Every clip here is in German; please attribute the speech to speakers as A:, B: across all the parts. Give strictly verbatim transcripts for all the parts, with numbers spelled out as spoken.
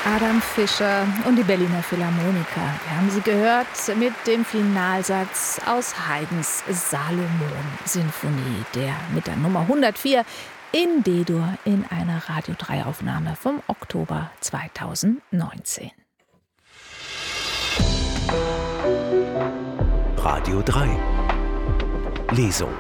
A: Adam Fischer und die Berliner Philharmoniker. Wir haben sie gehört mit dem Finalsatz aus Haydns Salomon-Sinfonie, der mit der Nummer hundertvier in D-Dur in einer Radio drei Aufnahme vom Oktober zweitausendneunzehn.
B: Radio drei Lesung.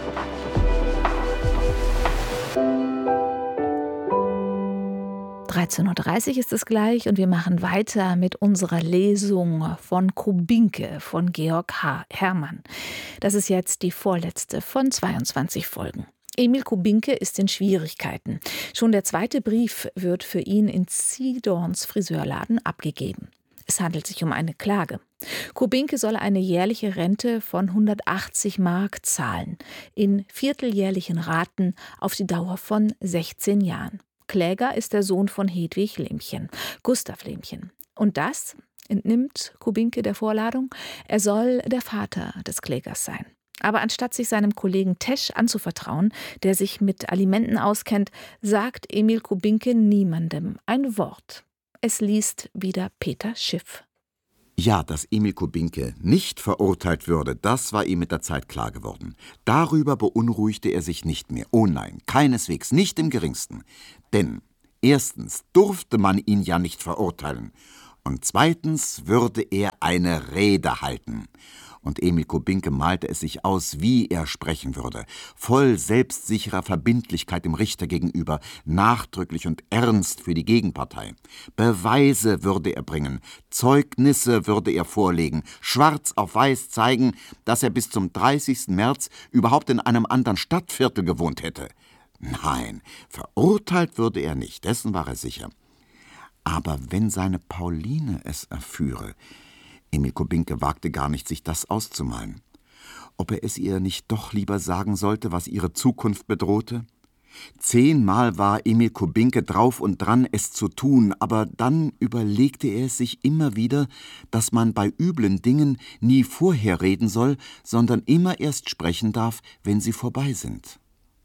A: dreizehn Uhr dreißig ist es gleich und wir machen weiter mit unserer Lesung von Kubinke von Georg H. Herrmann. Das ist jetzt die vorletzte von zweiundzwanzig Folgen. Emil Kubinke ist in Schwierigkeiten. Schon der zweite Brief wird für ihn in Ziedorns Friseurladen abgegeben. Es handelt sich um eine Klage. Kubinke soll eine jährliche Rente von hundertachtzig Mark zahlen, in vierteljährlichen Raten auf die Dauer von sechzehn Jahren. Kläger ist der Sohn von Hedwig Lehmchen, Gustav Lehmchen. Und das entnimmt Kubinke der Vorladung, er soll der Vater des Klägers sein. Aber anstatt sich seinem Kollegen Tesch anzuvertrauen, der sich mit Alimenten auskennt, sagt Emil Kubinke niemandem ein Wort. Es liest wieder Peter Schiff.
C: Ja, dass Emil Kubinke nicht verurteilt würde, das war ihm mit der Zeit klar geworden. Darüber beunruhigte er sich nicht mehr. Oh nein, keineswegs, nicht im geringsten. Denn erstens durfte man ihn ja nicht verurteilen und zweitens würde er eine Rede halten. Und Emil Kubinke malte es sich aus, wie er sprechen würde. Voll selbstsicherer Verbindlichkeit dem Richter gegenüber, nachdrücklich und ernst für die Gegenpartei. Beweise würde er bringen, Zeugnisse würde er vorlegen, schwarz auf weiß zeigen, dass er bis zum dreißigsten März überhaupt in einem anderen Stadtviertel gewohnt hätte. Nein, verurteilt würde er nicht, dessen war er sicher. Aber wenn seine Pauline es erführe, Emil Kubinke wagte gar nicht, sich das auszumalen. Ob er es ihr nicht doch lieber sagen sollte, was ihre Zukunft bedrohte? Zehnmal war Emil Kubinke drauf und dran, es zu tun, aber dann überlegte er es sich immer wieder, dass man bei üblen Dingen nie vorher reden soll, sondern immer erst sprechen darf, wenn sie vorbei sind.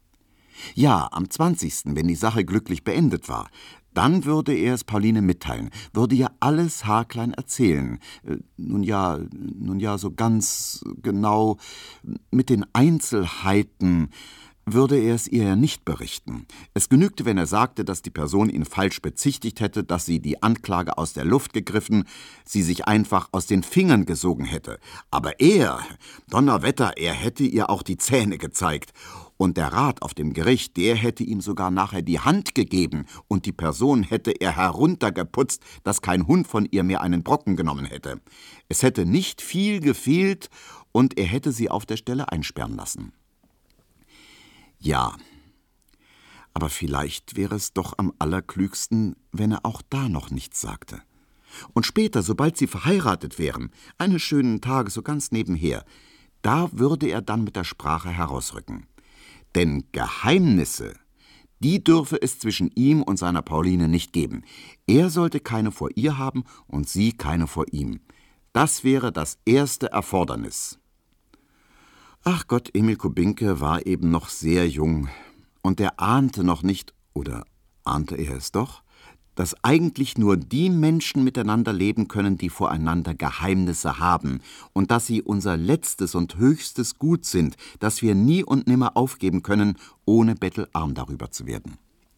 C: Ja, am zwanzigsten, wenn die Sache glücklich beendet war, dann würde er es Pauline mitteilen, würde ihr alles haarklein erzählen. Äh, nun ja, nun ja, so ganz genau mit den Einzelheiten würde er es ihr nicht berichten. Es genügte, wenn er sagte, dass die Person ihn falsch bezichtigt hätte, dass sie die Anklage aus der Luft gegriffen, sie sich einfach aus den Fingern gesogen hätte. Aber er, Donnerwetter, er hätte ihr auch die Zähne gezeigt. Und der Rat auf dem Gericht, der hätte ihm sogar nachher die Hand gegeben und die Person hätte er heruntergeputzt, dass kein Hund von ihr mehr einen Brocken genommen hätte. Es hätte nicht viel gefehlt und er hätte sie auf der Stelle einsperren lassen. Ja, aber vielleicht wäre es doch am allerklügsten, wenn er auch da noch nichts sagte. Und später, sobald sie verheiratet wären, eines schönen Tages so ganz nebenher, da würde er dann mit der Sprache herausrücken. Denn Geheimnisse, die dürfe es zwischen ihm und seiner Pauline nicht geben. Er sollte keine vor ihr haben und sie keine vor ihm. Das wäre das erste Erfordernis. Ach Gott, Emil Kubinke war eben noch sehr jung und er ahnte noch nicht, oder ahnte er es doch, dass eigentlich nur die Menschen miteinander leben können, die voreinander Geheimnisse haben und dass sie unser letztes und höchstes Gut sind, das wir nie und nimmer aufgeben können, ohne bettelarm darüber zu werden.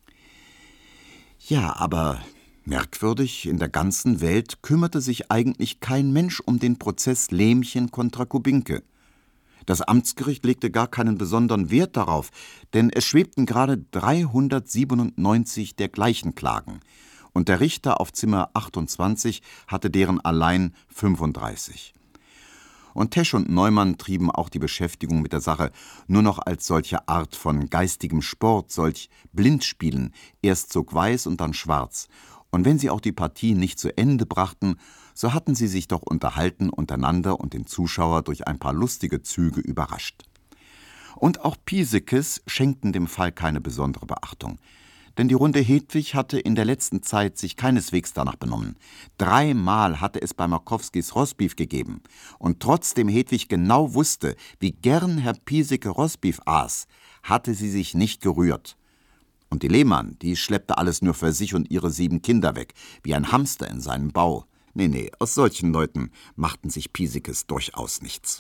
C: Ja, aber merkwürdig, in der ganzen Welt kümmerte sich eigentlich kein Mensch um den Prozess Lehmchen kontra Kubinke. Das Amtsgericht legte gar keinen besonderen Wert darauf, denn es schwebten gerade dreihundertsiebenundneunzig der gleichen Klagen. Und der Richter auf Zimmer achtundzwanzig hatte deren allein fünfunddreißig. Und Tesch und Neumann trieben auch die Beschäftigung mit der Sache nur noch als solche Art von geistigem Sport, solch Blindspielen, erst zog weiß und dann schwarz. Und wenn sie auch die Partie nicht zu Ende brachten, so hatten sie sich doch unterhalten untereinander und den Zuschauer durch ein paar lustige Züge überrascht. Und auch Piesekes schenkten dem Fall keine besondere Beachtung. Denn die Runde Hedwig hatte in der letzten Zeit sich keineswegs danach benommen. Dreimal hatte es bei Markowskis Rostbeef gegeben. Und trotzdem Hedwig genau wusste, wie gern Herr Piesecke Rostbeef aß, hatte sie sich nicht gerührt. Und die Lehmann, die schleppte alles nur für sich und ihre sieben Kinder weg, wie ein Hamster in seinem Bau. Nee, nee, aus solchen Leuten machten sich Piesikes durchaus nichts.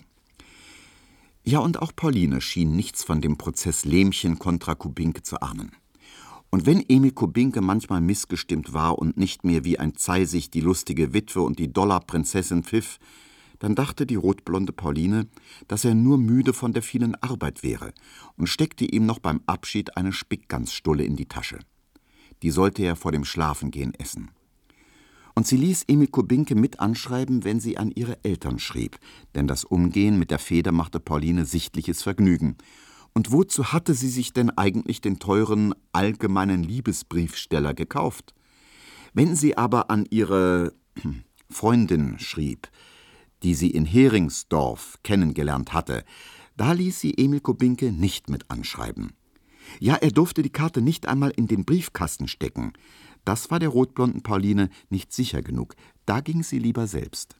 C: Ja, und auch Pauline schien nichts von dem Prozess Lämmchen kontra Kubinke zu ahnen. Und wenn Emil Kubinke manchmal missgestimmt war und nicht mehr wie ein Zeisig die lustige Witwe und die Dollarprinzessin pfiff, dann dachte die rotblonde Pauline, dass er nur müde von der vielen Arbeit wäre und steckte ihm noch beim Abschied eine Spickgansstulle in die Tasche. Die sollte er vor dem Schlafengehen essen. Und sie ließ Emil Kubinke mit anschreiben, wenn sie an ihre Eltern schrieb, denn das Umgehen mit der Feder machte Pauline sichtliches Vergnügen. Und wozu hatte sie sich denn eigentlich den teuren allgemeinen Liebesbriefsteller gekauft? Wenn sie aber an ihre Freundin schrieb, die sie in Heringsdorf kennengelernt hatte, da ließ sie Emil Kubinke nicht mit anschreiben. Ja, er durfte die Karte nicht einmal in den Briefkasten stecken. Das war der rotblonden Pauline nicht sicher genug. Da ging sie lieber selbst.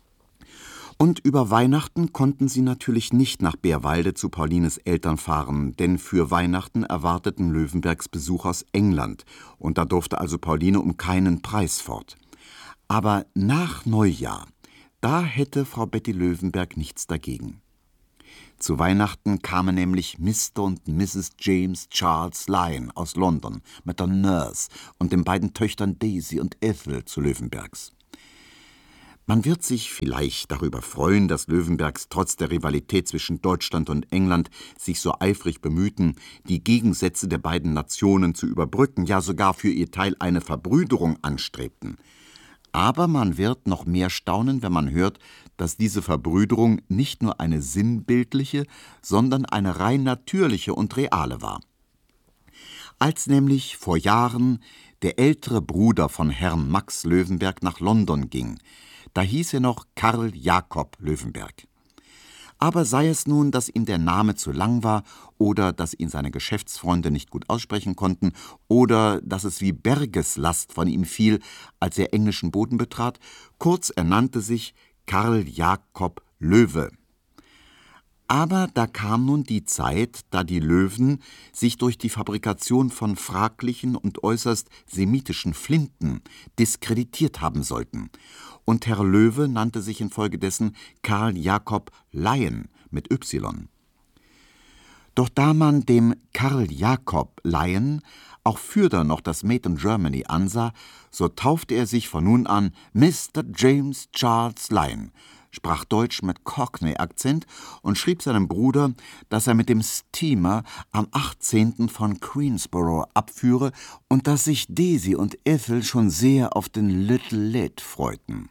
C: Und über Weihnachten konnten sie natürlich nicht nach Bärwalde zu Paulines Eltern fahren, denn für Weihnachten erwarteten Löwenbergs Besuch aus England, und da durfte also Pauline um keinen Preis fort. Aber nach Neujahr, da hätte Frau Betty Löwenberg nichts dagegen. Zu Weihnachten kamen nämlich Mister und Misses James Charles Lyon aus London mit der Nurse und den beiden Töchtern Daisy und Ethel zu Löwenbergs. Man wird sich vielleicht darüber freuen, dass Löwenbergs trotz der Rivalität zwischen Deutschland und England sich so eifrig bemühten, die Gegensätze der beiden Nationen zu überbrücken, ja sogar für ihr Teil eine Verbrüderung anstrebten. Aber man wird noch mehr staunen, wenn man hört, dass diese Verbrüderung nicht nur eine sinnbildliche, sondern eine rein natürliche und reale war. Als nämlich vor Jahren der ältere Bruder von Herrn Max Löwenberg nach London ging, da hieß er noch Karl Jakob Löwenberg. Aber sei es nun, dass ihm der Name zu lang war oder dass ihn seine Geschäftsfreunde nicht gut aussprechen konnten oder dass es wie Bergeslast von ihm fiel, als er englischen Boden betrat, kurz er nannte sich Karl Jakob Löwe. Aber da kam nun die Zeit, da die Löwen sich durch die Fabrikation von fraglichen und äußerst semitischen Flinten diskreditiert haben sollten. Und Herr Löwe nannte sich infolgedessen Karl Jakob Lyon mit Y. Doch da man dem Karl Jakob Lyon auch fürder noch das Made in Germany ansah, so taufte er sich von nun an Mister James Charles Lyon, sprach Deutsch mit Cockney-Akzent und schrieb seinem Bruder, dass er mit dem Steamer am achtzehnten von Queensborough abführe und dass sich Daisy und Ethel schon sehr auf den Little Lid freuten.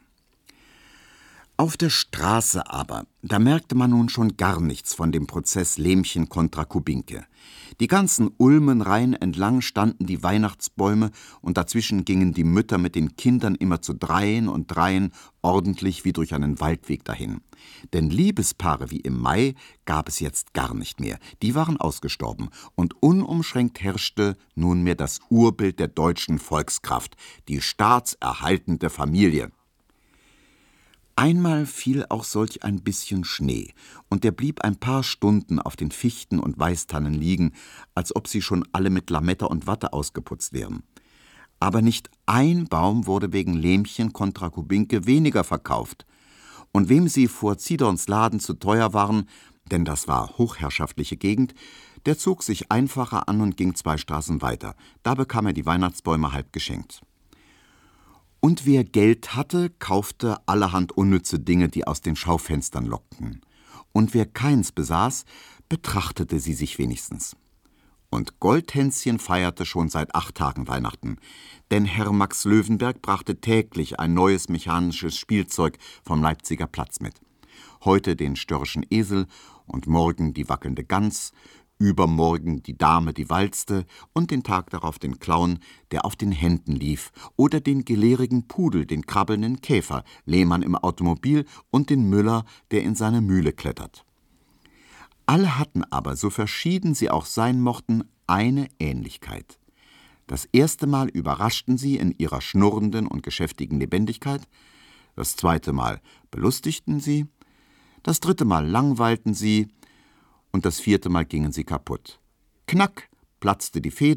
C: Auf der Straße aber, da merkte man nun schon gar nichts von dem Prozess Lämmchen kontra Kubinke. Die ganzen Ulmenreihen entlang standen die Weihnachtsbäume und dazwischen gingen die Mütter mit den Kindern immer zu Dreien und Dreien ordentlich wie durch einen Waldweg dahin. Denn Liebespaare wie im Mai gab es jetzt gar nicht mehr, die waren ausgestorben und unumschränkt herrschte nunmehr das Urbild der deutschen Volkskraft, die staatserhaltende Familie. Einmal fiel auch solch ein bisschen Schnee, und der blieb ein paar Stunden auf den Fichten und Weißtannen liegen, als ob sie schon alle mit Lametta und Watte ausgeputzt wären. Aber nicht ein Baum wurde wegen Lämmchen kontra Kubinke weniger verkauft. Und wem sie vor Zidons Laden zu teuer waren, denn das war hochherrschaftliche Gegend, der zog sich einfacher an und ging zwei Straßen weiter. Da bekam er die Weihnachtsbäume halb geschenkt. Und wer Geld hatte, kaufte allerhand unnütze Dinge, die aus den Schaufenstern lockten. Und wer keins besaß, betrachtete sie sich wenigstens. Und Goldhänschen feierte schon seit acht Tagen Weihnachten, denn Herr Max Löwenberg brachte täglich ein neues mechanisches Spielzeug vom Leipziger Platz mit. Heute den störrischen Esel und morgen die wackelnde Gans, übermorgen die Dame, die walzte, und den Tag darauf den Clown, der auf den Händen lief, oder den gelehrigen Pudel, den krabbelnden Käfer, Lehmann im Automobil und den Müller, der in seine Mühle klettert. Alle hatten aber, so verschieden sie auch sein mochten, eine Ähnlichkeit. Das erste Mal überraschten sie in ihrer schnurrenden und geschäftigen Lebendigkeit, das zweite Mal belustigten sie, das dritte Mal langweilten sie, und das vierte Mal gingen sie kaputt. Knack platzte die Feder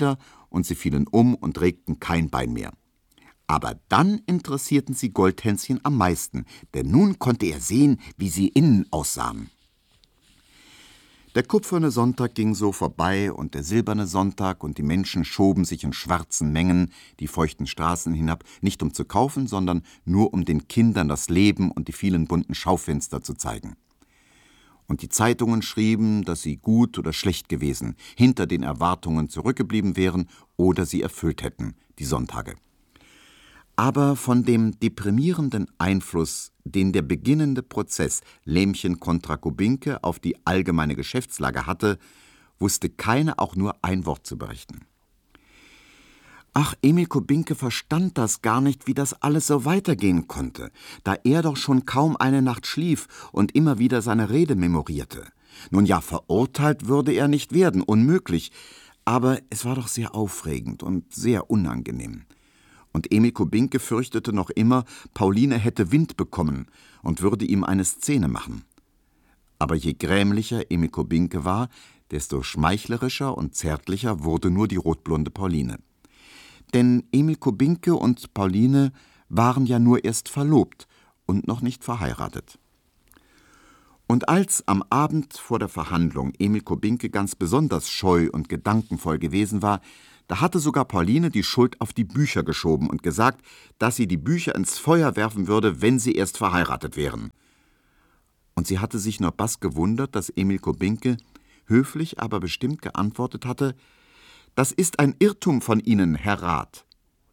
C: und sie fielen um und regten kein Bein mehr. Aber dann interessierten sie Goldhänschen am meisten, denn nun konnte er sehen, wie sie innen aussahen. Der kupferne Sonntag ging so vorbei und der silberne Sonntag, und die Menschen schoben sich in schwarzen Mengen die feuchten Straßen hinab, nicht um zu kaufen, sondern nur um den Kindern das Leben und die vielen bunten Schaufenster zu zeigen. Und die Zeitungen schrieben, dass sie gut oder schlecht gewesen, hinter den Erwartungen zurückgeblieben wären oder sie erfüllt hätten, die Sonntage. Aber von dem deprimierenden Einfluss, den der beginnende Prozess Lämmchen kontra Kubinke auf die allgemeine Geschäftslage hatte, wusste keiner auch nur ein Wort zu berichten. Ach, Emil Kubinke verstand das gar nicht, wie das alles so weitergehen konnte, da er doch schon kaum eine Nacht schlief und immer wieder seine Rede memorierte. Nun ja, verurteilt würde er nicht werden, unmöglich, aber es war doch sehr aufregend und sehr unangenehm. Und Emil Kubinke fürchtete noch immer, Pauline hätte Wind bekommen und würde ihm eine Szene machen. Aber je grämlicher Emil Kubinke war, desto schmeichlerischer und zärtlicher wurde nur die rotblonde Pauline. Denn Emil Kubinke und Pauline waren ja nur erst verlobt und noch nicht verheiratet. Und als am Abend vor der Verhandlung Emil Kubinke ganz besonders scheu und gedankenvoll gewesen war, da hatte sogar Pauline die Schuld auf die Bücher geschoben und gesagt, dass sie die Bücher ins Feuer werfen würde, wenn sie erst verheiratet wären. Und sie hatte sich nur bass gewundert, dass Emil Kubinke höflich, aber bestimmt geantwortet hatte: »Das ist ein Irrtum von Ihnen, Herr Rat.«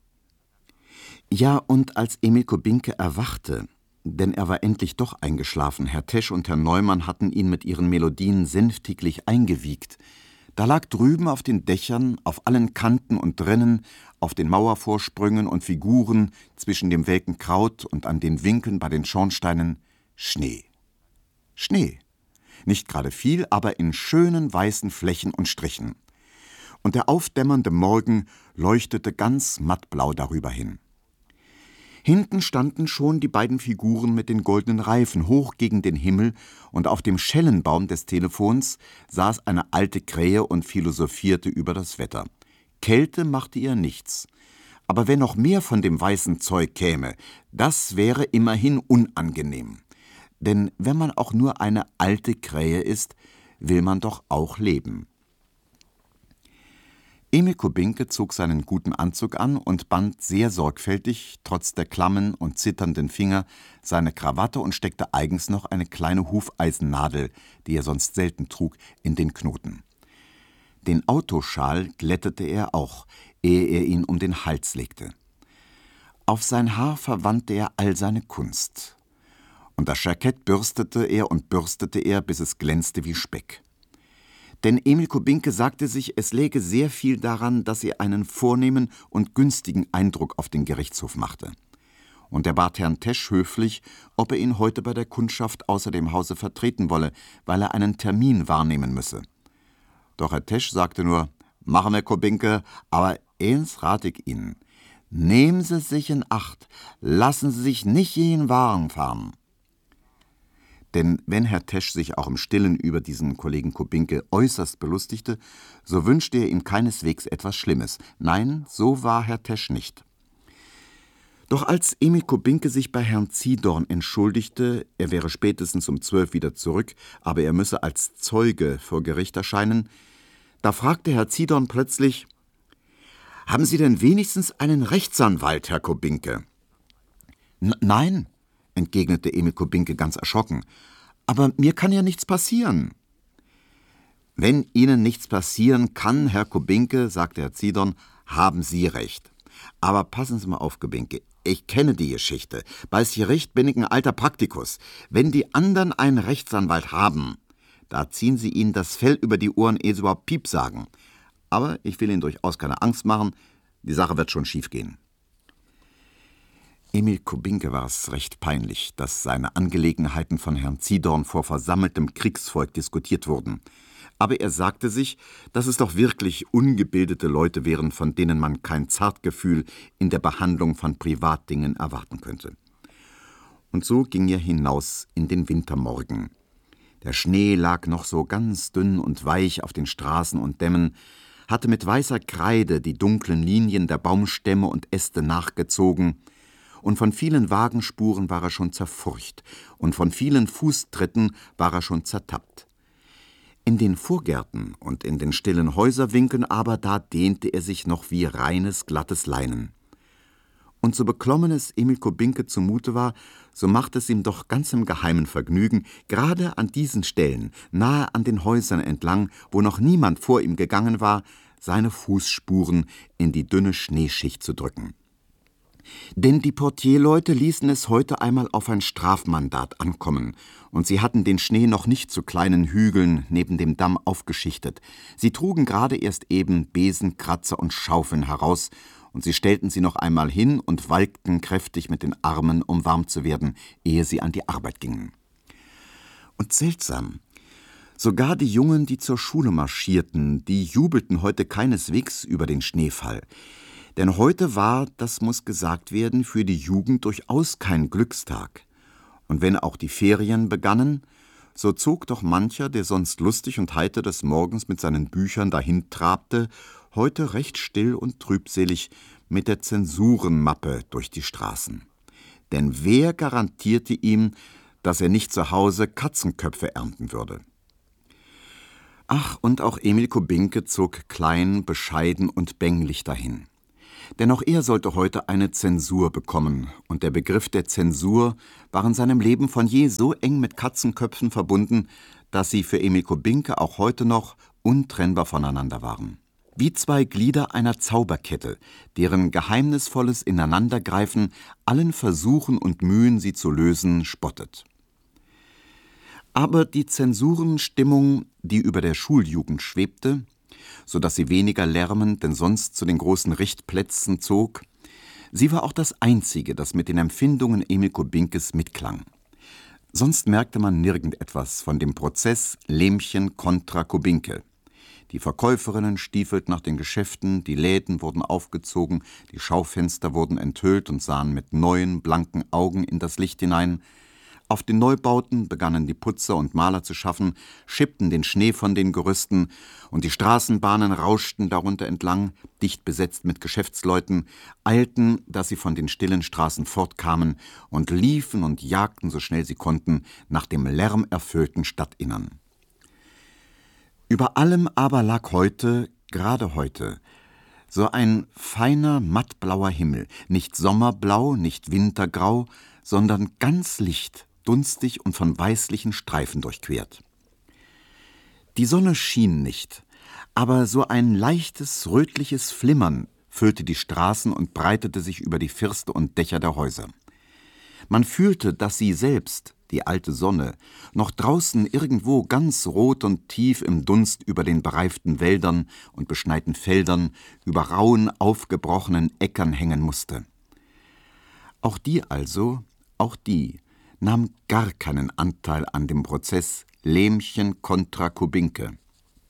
C: Ja, und als Emil Kubinke erwachte, denn er war endlich doch eingeschlafen, Herr Tesch und Herr Neumann hatten ihn mit ihren Melodien sänftiglich eingewiegt, da lag drüben auf den Dächern, auf allen Kanten und Rinnen, auf den Mauervorsprüngen und Figuren, zwischen dem welken Kraut und an den Winkeln bei den Schornsteinen Schnee. Schnee. Nicht gerade viel, aber in schönen weißen Flächen und Strichen. Und der aufdämmernde Morgen leuchtete ganz mattblau darüber hin. Hinten standen schon die beiden Figuren mit den goldenen Reifen hoch gegen den Himmel, und auf dem Schellenbaum des Telefons saß eine alte Krähe und philosophierte über das Wetter. Kälte machte ihr nichts. Aber wenn noch mehr von dem weißen Zeug käme, das wäre immerhin unangenehm. Denn wenn man auch nur eine alte Krähe ist, will man doch auch leben. Emil Kubinke zog seinen guten Anzug an und band sehr sorgfältig, trotz der klammen und zitternden Finger, seine Krawatte und steckte eigens noch eine kleine Hufeisennadel, die er sonst selten trug, in den Knoten. Den Autoschal glättete er auch, ehe er ihn um den Hals legte. Auf sein Haar verwandte er all seine Kunst. Und das Jackett bürstete er und bürstete er, bis es glänzte wie Speck. Denn Emil Kubinke sagte sich, es läge sehr viel daran, dass er einen vornehmen und günstigen Eindruck auf den Gerichtshof machte. Und er bat Herrn Tesch höflich, ob er ihn heute bei der Kundschaft außer dem Hause vertreten wolle, weil er einen Termin wahrnehmen müsse. Doch Herr Tesch sagte nur: »Machen wir, Kubinke, aber eins rate ich Ihnen. Nehmen Sie sich in Acht, lassen Sie sich nicht jeden Wagen fahren.« Denn wenn Herr Tesch sich auch im Stillen über diesen Kollegen Kubinke äußerst belustigte, so wünschte er ihm keineswegs etwas Schlimmes. Nein, so war Herr Tesch nicht. Doch als Emil Kubinke sich bei Herrn Ziedorn entschuldigte, er wäre spätestens um zwölf wieder zurück, aber er müsse als Zeuge vor Gericht erscheinen, da fragte Herr Ziedorn plötzlich: »Haben Sie denn wenigstens einen Rechtsanwalt, Herr Kubinke?« »Nein«, entgegnete Emil Kubinke ganz erschrocken, »aber mir kann ja nichts passieren.« »Wenn Ihnen nichts passieren kann, Herr Kubinke«, sagte Herr Ziedorn, »haben Sie recht. Aber passen Sie mal auf, Kubinke, ich kenne die Geschichte. Bei's Gericht bin ich ein alter Praktikus. Wenn die anderen einen Rechtsanwalt haben, da ziehen sie ihnen das Fell über die Ohren, ehe sie überhaupt Piep sagen. Aber ich will Ihnen durchaus keine Angst machen, die Sache wird schon schief gehen.« Emil Kubinke war es recht peinlich, dass seine Angelegenheiten von Herrn Ziedorn vor versammeltem Kriegsvolk diskutiert wurden. Aber er sagte sich, dass es doch wirklich ungebildete Leute wären, von denen man kein Zartgefühl in der Behandlung von Privatdingen erwarten könnte. Und so ging er hinaus in den Wintermorgen. Der Schnee lag noch so ganz dünn und weich auf den Straßen und Dämmen, hatte mit weißer Kreide die dunklen Linien der Baumstämme und Äste nachgezogen, und von vielen Wagenspuren war er schon zerfurcht, und von vielen Fußtritten war er schon zertappt. In den Vorgärten und in den stillen Häuserwinkeln aber, da dehnte er sich noch wie reines, glattes Leinen. Und so beklommen es Emil Kubinke zumute war, so machte es ihm doch ganz im geheimen Vergnügen, gerade an diesen Stellen, nahe an den Häusern entlang, wo noch niemand vor ihm gegangen war, seine Fußspuren in die dünne Schneeschicht zu drücken. Denn die Portierleute ließen es heute einmal auf ein Strafmandat ankommen, und sie hatten den Schnee noch nicht zu kleinen Hügeln neben dem Damm aufgeschichtet. Sie trugen gerade erst eben Besen, Kratzer und Schaufeln heraus, und sie stellten sie noch einmal hin und walkten kräftig mit den Armen, um warm zu werden, ehe sie an die Arbeit gingen. Und seltsam, sogar die Jungen, die zur Schule marschierten, die jubelten heute keineswegs über den Schneefall. Denn heute war, das muss gesagt werden, für die Jugend durchaus kein Glückstag. Und wenn auch die Ferien begannen, so zog doch mancher, der sonst lustig und heiter des Morgens mit seinen Büchern dahintrabte, heute recht still und trübselig mit der Zensurenmappe durch die Straßen. Denn wer garantierte ihm, dass er nicht zu Hause Katzenköpfe ernten würde? Ach, und auch Emil Kubinke zog klein, bescheiden und bänglich dahin. Denn auch er sollte heute eine Zensur bekommen, und der Begriff der Zensur war in seinem Leben von je so eng mit Katzenköpfen verbunden, dass sie für Emil Kubinke auch heute noch untrennbar voneinander waren. Wie zwei Glieder einer Zauberkette, deren geheimnisvolles Ineinandergreifen allen Versuchen und Mühen, sie zu lösen, spottet. Aber die Zensurenstimmung, die über der Schuljugend schwebte, so dass sie weniger lärmend denn sonst zu den großen Richtplätzen zog, sie war auch das Einzige, das mit den Empfindungen Emil Kubinkes mitklang. Sonst merkte man nirgend etwas von dem Prozess Lämmchen kontra Kubinke. Die Verkäuferinnen stiefelten nach den Geschäften, die Läden wurden aufgezogen, die Schaufenster wurden enthüllt und sahen mit neuen, blanken Augen in das Licht hinein. Auf den Neubauten begannen die Putzer und Maler zu schaffen, schippten den Schnee von den Gerüsten, und die Straßenbahnen rauschten darunter entlang, dicht besetzt mit Geschäftsleuten, eilten, dass sie von den stillen Straßen fortkamen, und liefen und jagten, so schnell sie konnten, nach dem lärmerfüllten Stadtinnern. Über allem aber lag heute, gerade heute, so ein feiner, mattblauer Himmel, nicht sommerblau, nicht wintergrau, sondern ganz licht, dunstig und von weißlichen Streifen durchquert. Die Sonne schien nicht, aber so ein leichtes, rötliches Flimmern füllte die Straßen und breitete sich über die Firste und Dächer der Häuser. Man fühlte, dass sie selbst, die alte Sonne, noch draußen irgendwo ganz rot und tief im Dunst über den bereiften Wäldern und beschneiten Feldern, über rauen, aufgebrochenen Äckern hängen musste. Auch die also, auch die, nahm gar keinen Anteil an dem Prozess Lämmchen kontra Kubinke.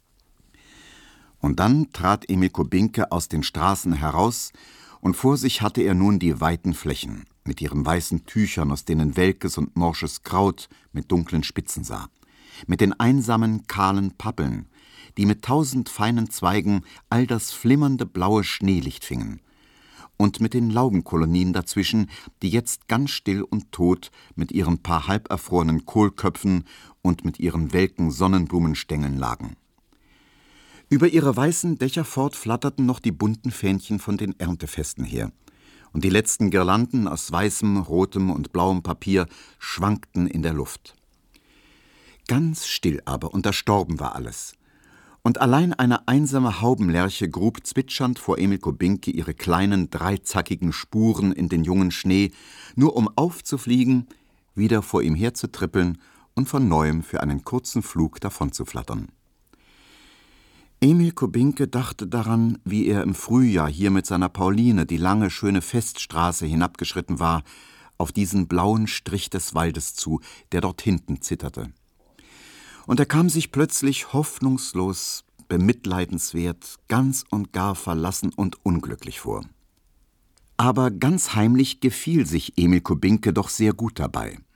C: Und dann trat Emil Kubinke aus den Straßen heraus, und vor sich hatte er nun die weiten Flächen, mit ihren weißen Tüchern, aus denen welkes und morsches Kraut mit dunklen Spitzen sah, mit den einsamen, kahlen Pappeln, die mit tausend feinen Zweigen all das flimmernde blaue Schneelicht fingen, und mit den Laubenkolonien dazwischen, die jetzt ganz still und tot mit ihren paar halberfrorenen Kohlköpfen und mit ihren welken Sonnenblumenstängeln lagen. Über ihre weißen Dächer fort flatterten noch die bunten Fähnchen von den Erntefesten her, und die letzten Girlanden aus weißem, rotem und blauem Papier schwankten in der Luft. Ganz still aber und erstorben war alles. Und allein eine einsame Haubenlerche grub zwitschernd vor Emil Kubinke ihre kleinen, dreizackigen Spuren in den jungen Schnee, nur um aufzufliegen, wieder vor ihm herzutrippeln und von Neuem für einen kurzen Flug davonzuflattern. Emil Kubinke dachte daran, wie er im Frühjahr hier mit seiner Pauline die lange, schöne Feststraße hinabgeschritten war, auf diesen blauen Strich des Waldes zu, der dort hinten zitterte. Und er kam sich plötzlich hoffnungslos, bemitleidenswert, ganz und gar verlassen und unglücklich vor. Aber ganz heimlich gefiel sich Emil Kubinke doch sehr gut dabei.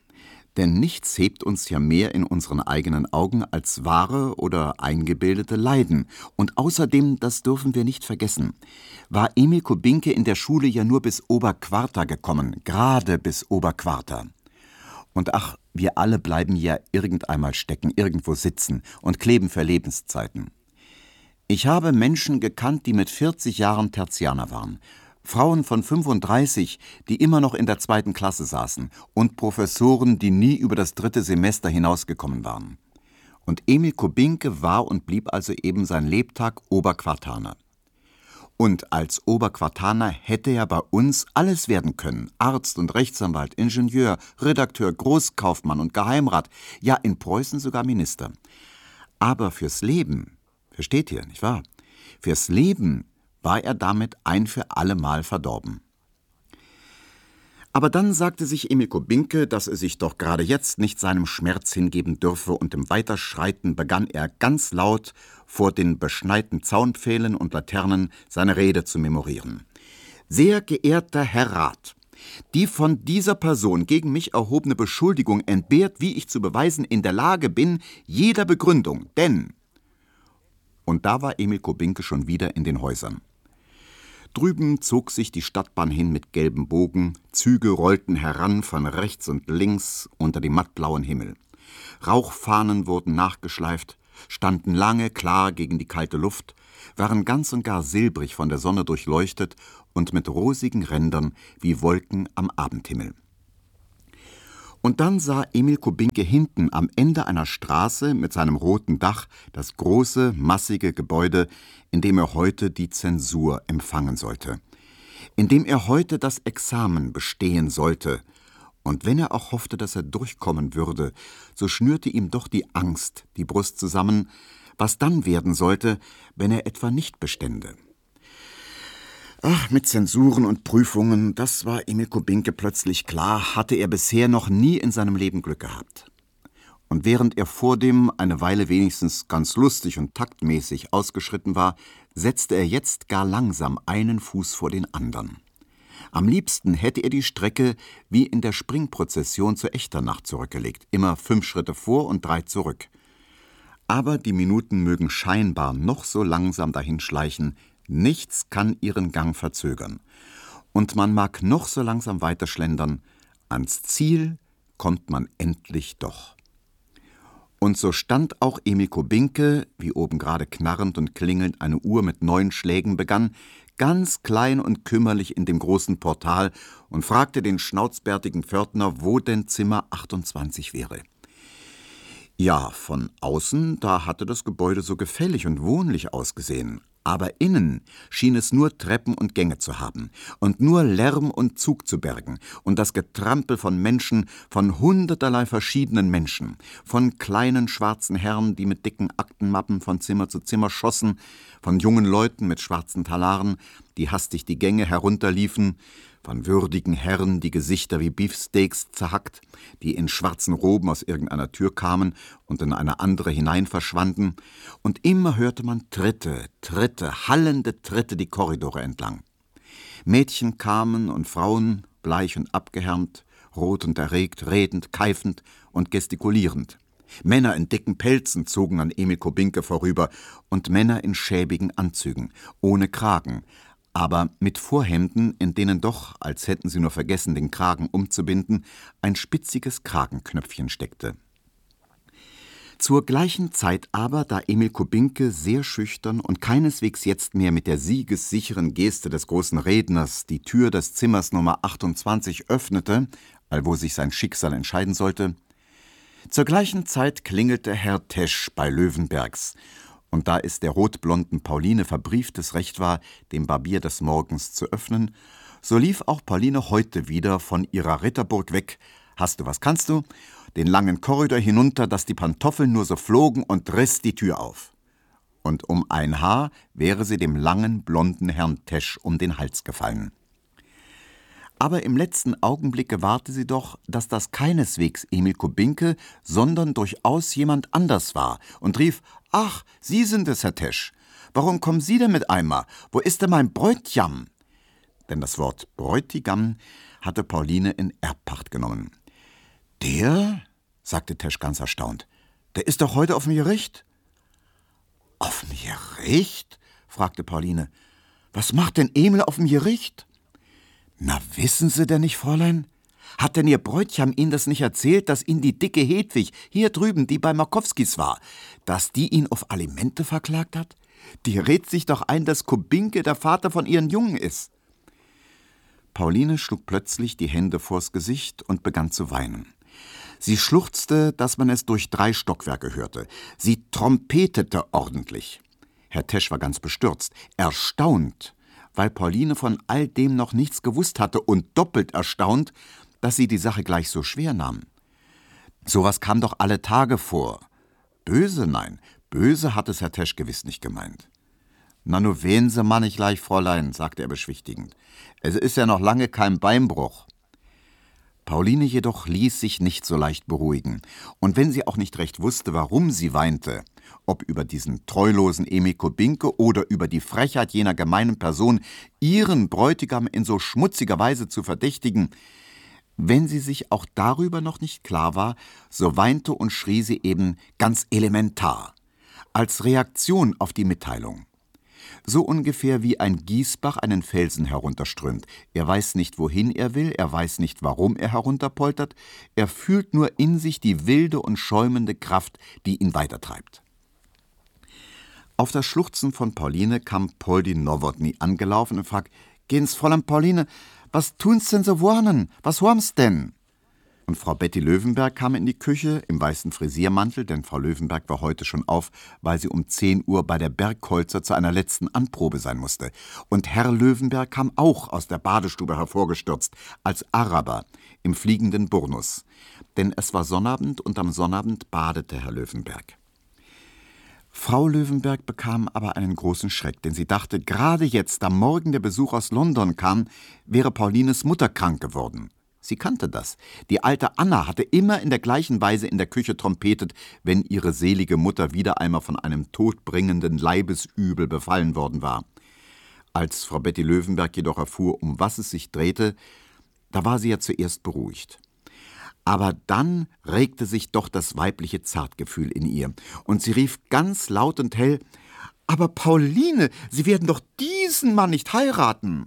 C: Denn nichts hebt uns ja mehr in unseren eigenen Augen als wahre oder eingebildete Leiden. Und außerdem, das dürfen wir nicht vergessen, war Emil Kubinke in der Schule ja nur bis Oberquarta gekommen, gerade bis Oberquarta. Und ach, wir alle bleiben ja irgendeinmal stecken, irgendwo sitzen und kleben für Lebenszeiten. Ich habe Menschen gekannt, die mit vierzig Jahren Tertianer waren. Frauen von fünfunddreißig, die immer noch in der zweiten Klasse saßen, und Professoren, die nie über das dritte Semester hinausgekommen waren. Und Emil Kubinke war und blieb also eben sein Lebtag Oberquartaner. Und als Oberquartaner hätte er bei uns alles werden können: Arzt und Rechtsanwalt, Ingenieur, Redakteur, Großkaufmann und Geheimrat, ja in Preußen sogar Minister. Aber fürs Leben, versteht ihr, nicht wahr? Fürs Leben war er damit ein für allemal verdorben. Aber dann sagte sich Emil Kubinke, dass er sich doch gerade jetzt nicht seinem Schmerz hingeben dürfe, und im Weiterschreiten begann er ganz laut vor den beschneiten Zaunpfählen und Laternen seine Rede zu memorieren. »Sehr geehrter Herr Rat, die von dieser Person gegen mich erhobene Beschuldigung entbehrt, wie ich zu beweisen in der Lage bin, jeder Begründung, denn...« Und da war Emil Kubinke schon wieder in den Häusern. Drüben zog sich die Stadtbahn hin mit gelbem Bogen, Züge rollten heran von rechts und links unter dem mattblauen Himmel. Rauchfahnen wurden nachgeschleift, standen lange klar gegen die kalte Luft, waren ganz und gar silbrig von der Sonne durchleuchtet und mit rosigen Rändern wie Wolken am Abendhimmel. Und dann sah Emil Kubinke hinten am Ende einer Straße mit seinem roten Dach das große, massige Gebäude, in dem er heute die Zensur empfangen sollte, in dem er heute das Examen bestehen sollte. Und wenn er auch hoffte, dass er durchkommen würde, so schnürte ihm doch die Angst die Brust zusammen, was dann werden sollte, wenn er etwa nicht bestände. Ach, mit Zensuren und Prüfungen, das war Emil Kubinke plötzlich klar, hatte er bisher noch nie in seinem Leben Glück gehabt. Und während er vordem eine Weile wenigstens ganz lustig und taktmäßig ausgeschritten war, setzte er jetzt gar langsam einen Fuß vor den anderen. Am liebsten hätte er die Strecke wie in der Springprozession zur Echternach zurückgelegt, immer fünf Schritte vor und drei zurück. Aber die Minuten mögen scheinbar noch so langsam dahinschleichen, nichts kann ihren Gang verzögern. Und man mag noch so langsam weiterschlendern, ans Ziel kommt man endlich doch. Und so stand auch Emil Kubinke, wie oben gerade knarrend und klingelnd eine Uhr mit neun Schlägen begann, ganz klein und kümmerlich in dem großen Portal und fragte den schnauzbärtigen Pförtner, wo denn Zimmer achtundzwanzig wäre. Ja, von außen, da hatte das Gebäude so gefällig und wohnlich ausgesehen. Aber innen schien es nur Treppen und Gänge zu haben und nur Lärm und Zug zu bergen und das Getrampel von Menschen, von hunderterlei verschiedenen Menschen, von kleinen schwarzen Herren, die mit dicken Aktenmappen von Zimmer zu Zimmer schossen, von jungen Leuten mit schwarzen Talaren, die hastig die Gänge herunterliefen, von würdigen Herren, die Gesichter wie Beefsteaks zerhackt, die in schwarzen Roben aus irgendeiner Tür kamen und in eine andere hinein verschwanden, und immer hörte man Tritte, Tritte, hallende Tritte die Korridore entlang. Mädchen kamen und Frauen, bleich und abgehärmt, rot und erregt, redend, keifend und gestikulierend. Männer in dicken Pelzen zogen an Emil Kubinke vorüber und Männer in schäbigen Anzügen, ohne Kragen, aber mit Vorhemden, in denen doch, als hätten sie nur vergessen, den Kragen umzubinden, ein spitziges Kragenknöpfchen steckte. Zur gleichen Zeit aber, da Emil Kubinke sehr schüchtern und keineswegs jetzt mehr mit der siegessicheren Geste des großen Redners die Tür des Zimmers Nummer achtundzwanzig öffnete, allwo sich sein Schicksal entscheiden sollte, zur gleichen Zeit klingelte Herr Tesch bei Löwenbergs, und da es der rotblonden Pauline verbrieftes Recht war, dem Barbier des Morgens zu öffnen, so lief auch Pauline heute wieder von ihrer Ritterburg weg, hast du, was kannst du, den langen Korridor hinunter, dass die Pantoffeln nur so flogen, und riss die Tür auf. Und um ein Haar wäre sie dem langen, blonden Herrn Tesch um den Hals gefallen. Aber im letzten Augenblick gewahrte sie doch, dass das keineswegs Emil Kubinke, sondern durchaus jemand anders war, und rief: »Ach, Sie sind es, Herr Tesch. Warum kommen Sie denn mit Eimer? Wo ist denn mein Bräutjam?« Denn das Wort Bräutigam hatte Pauline in Erbpacht genommen. Der? Sagte Tesch ganz erstaunt. Der ist doch heute auf dem Gericht. Auf dem Gericht? Fragte Pauline. Was macht denn Emil auf dem Gericht? Na, wissen Sie denn nicht, Fräulein? Hat denn Ihr Bräutchen Ihnen das nicht erzählt, dass ihn die dicke Hedwig, hier drüben, die bei Markowskis war, dass die ihn auf Alimente verklagt hat? Die redet sich doch ein, dass Kubinke der Vater von ihren Jungen ist. Pauline schlug plötzlich die Hände vors Gesicht und begann zu weinen. Sie schluchzte, dass man es durch drei Stockwerke hörte. Sie trompetete ordentlich. Herr Tesch war ganz bestürzt, erstaunt, weil Pauline von all dem noch nichts gewusst hatte und doppelt erstaunt, dass sie die Sache gleich so schwer nahm. Sowas kam doch alle Tage vor. Böse, nein, böse hat es Herr Tesch gewiss nicht gemeint. »Na, nu wehen Sie mal nicht gleich, Fräulein«, sagte er beschwichtigend. »Es ist ja noch lange kein Beinbruch.« Pauline jedoch ließ sich nicht so leicht beruhigen. Und wenn sie auch nicht recht wusste, warum sie weinte, ob über diesen treulosen Emil Kubinke oder über die Frechheit jener gemeinen Person, ihren Bräutigam in so schmutziger Weise zu verdächtigen, wenn sie sich auch darüber noch nicht klar war, so weinte und schrie sie eben ganz elementar, als Reaktion auf die Mitteilung. So ungefähr wie ein Gießbach einen Felsen herunterströmt. Er weiß nicht, wohin er will, er weiß nicht, warum er herunterpoltert, er fühlt nur in sich die wilde und schäumende Kraft, die ihn weitertreibt. Auf das Schluchzen von Pauline kam Poldi Nowotny angelaufen und fragte: »Gehen's, Fräulein Pauline, was tun's denn so warnen? Was horm's denn?« Und Frau Betty Löwenberg kam in die Küche im weißen Frisiermantel, denn Frau Löwenberg war heute schon auf, weil sie um zehn Uhr bei der Bergholzer zu einer letzten Anprobe sein musste. Und Herr Löwenberg kam auch aus der Badestube hervorgestürzt, als Araber im fliegenden Burnus. Denn es war Sonnabend und am Sonnabend badete Herr Löwenberg. Frau Löwenberg bekam aber einen großen Schreck, denn sie dachte, gerade jetzt, da morgen der Besuch aus London kam, wäre Paulines Mutter krank geworden. Sie kannte das. Die alte Anna hatte immer in der gleichen Weise in der Küche trompetet, wenn ihre selige Mutter wieder einmal von einem todbringenden Leibesübel befallen worden war. Als Frau Betty Löwenberg jedoch erfuhr, um was es sich drehte, da war sie ja zuerst beruhigt. Aber dann regte sich doch das weibliche Zartgefühl in ihr, und sie rief ganz laut und hell: »Aber Pauline, Sie werden doch diesen Mann nicht heiraten!«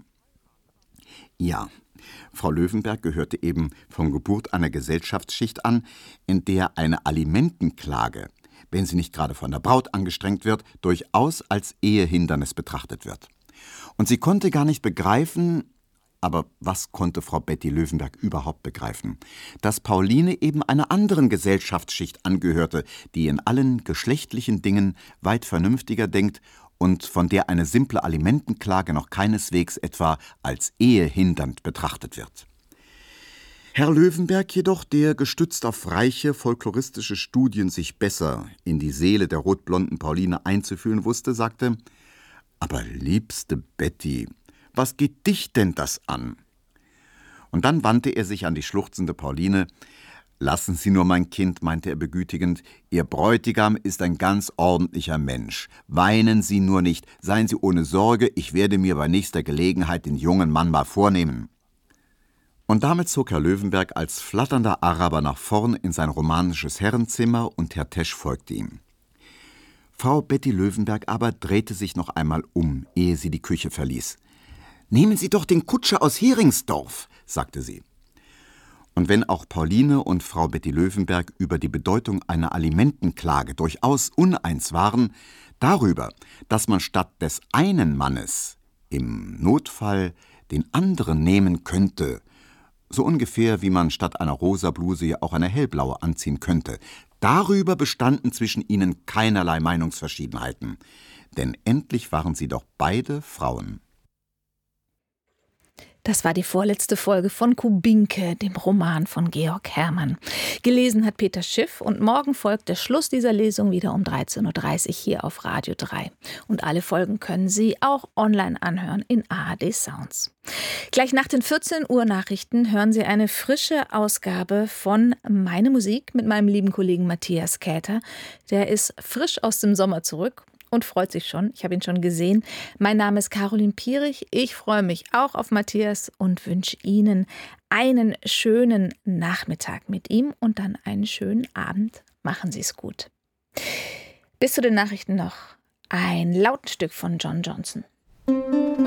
C: Ja, Frau Löwenberg gehörte eben von Geburt einer Gesellschaftsschicht an, in der eine Alimentenklage, wenn sie nicht gerade von der Braut angestrengt wird, durchaus als Ehehindernis betrachtet wird. Und sie konnte gar nicht begreifen, aber was konnte Frau Betty Löwenberg überhaupt begreifen, dass Pauline eben einer anderen Gesellschaftsschicht angehörte, die in allen geschlechtlichen Dingen weit vernünftiger denkt und von der eine simple Alimentenklage noch keineswegs etwa als ehehindernd betrachtet wird. Herr Löwenberg jedoch, der gestützt auf reiche folkloristische Studien sich besser in die Seele der rotblonden Pauline einzufühlen wusste, sagte: »Aber liebste Betty, was geht dich denn das an?« Und dann wandte er sich an die schluchzende Pauline. »Lassen Sie nur, mein Kind«, meinte er begütigend, »Ihr Bräutigam ist ein ganz ordentlicher Mensch. Weinen Sie nur nicht, seien Sie ohne Sorge, ich werde mir bei nächster Gelegenheit den jungen Mann mal vornehmen.« Und damit zog Herr Löwenberg als flatternder Araber nach vorn in sein romanisches Herrenzimmer, und Herr Tesch folgte ihm. Frau Betty Löwenberg aber drehte sich noch einmal um, ehe sie die Küche verließ. »Nehmen Sie doch den Kutscher aus Heringsdorf«, sagte sie. Und wenn auch Pauline und Frau Betty Löwenberg über die Bedeutung einer Alimentenklage durchaus uneins waren, darüber, dass man statt des einen Mannes im Notfall den anderen nehmen könnte, so ungefähr wie man statt einer rosa Bluse ja auch eine hellblaue anziehen könnte, darüber bestanden zwischen ihnen keinerlei Meinungsverschiedenheiten, denn endlich waren sie doch beide Frauen.
A: Das war die vorletzte Folge von Kubinke, dem Roman von Georg Hermann. Gelesen hat Peter Schiff, und morgen folgt der Schluss dieser Lesung wieder um dreizehn Uhr dreißig hier auf Radio drei. Und alle Folgen können Sie auch online anhören in A R D Sounds. Gleich nach den vierzehn Uhr Nachrichten hören Sie eine frische Ausgabe von Meine Musik mit meinem lieben Kollegen Matthias Käther. Der ist frisch aus dem Sommer zurück und freut sich schon. Ich habe ihn schon gesehen. Mein Name ist Caroline Pierich. Ich freue mich auch auf Matthias und wünsche Ihnen einen schönen Nachmittag mit ihm und dann einen schönen Abend. Machen Sie es gut. Bis zu den Nachrichten noch ein Lautenstück von John Johnson.